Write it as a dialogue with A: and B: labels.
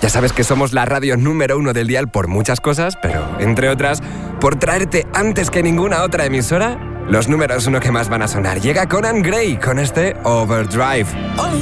A: Ya sabes que somos la radio número 1 del dial por muchas cosas, pero entre otras, por traerte antes que ninguna otra emisora los números 1 que más van a sonar. Llega Conan Gray con este Overdrive.